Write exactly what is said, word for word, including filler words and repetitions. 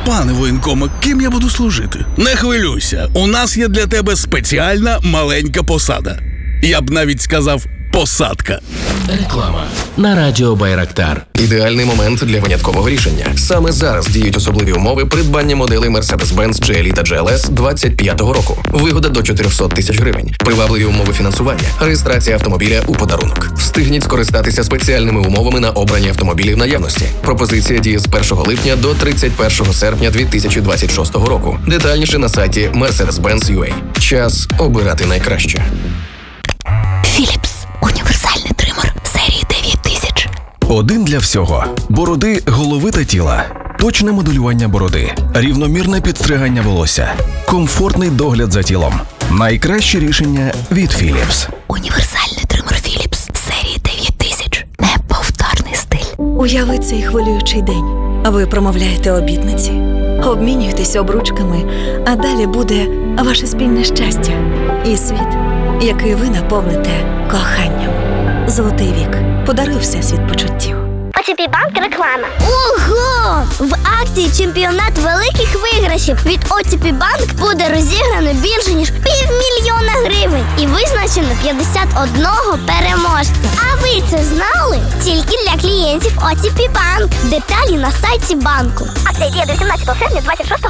Пане воєнкоме, ким я буду служити? Не хвилюйся, у нас є для тебе спеціальна маленька посада. Я б навіть сказав посадка. Реклама на радіо Байрактар. Ідеальний момент для виняткового рішення. Саме зараз діють особливі умови придбання моделей Mercedes-Benz джі ел і та джі ел ес двадцять п'ятого року. Вигода до чотириста тисяч гривень. Привабливі умови фінансування. Реєстрація автомобіля у подарунок. Встигніть скористатися спеціальними умовами на обрані автомобілі в наявності. Пропозиція діє з першого липня до тридцять першого серпня дві тисячі двадцять шостого року. Детальніше на сайті Mercedes-Benz крапка ю а. Час обирати найкраще. Philips. Універсальний тример серії дев'ять тисяч. Один для всього. Бороди, голови та тіла. Точне моделювання бороди. Рівномірне підстригання волосся. Комфортний догляд за тілом. Найкраще рішення від Philips. Універсальний тример Philips серії дев'ять тисяч. Неповторний стиль. Уяви цей хвилюючий день. Ви промовляєте обітниці, обмінюєтесь обручками, а далі буде ваше спільне щастя і світ, який ви наповните коханням. Золотий вік. Подаруй всесвіт почуттів. о те пі Банк реклама. Ого! В акції чемпіонат великих виграшів від о те пі Банк буде розіграно більше, ніж півмільйона гривень і визначено п'ятдесят одного переможця. А ви це знали? Тільки для клієнтів о те пі Банк. Деталі на сайті банку. Акція діє до сімнадцятого серпня двадцять шостого